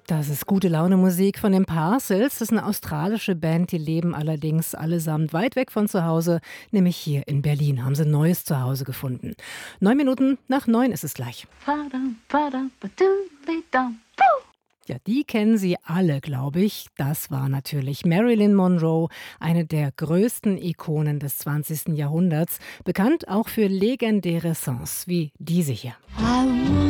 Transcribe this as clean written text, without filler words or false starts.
Das ist gute Laune Musik von den Parcels. Das ist eine australische Band, die leben allerdings allesamt weit weg von zu Hause, nämlich hier in Berlin. Haben sie ein neues Zuhause gefunden. 9 Minuten nach 9 ist es gleich. Ja, die kennen Sie alle, glaube ich. Das war natürlich Marilyn Monroe, eine der größten Ikonen des 20. Jahrhunderts. Bekannt auch für legendäre Songs wie diese hier.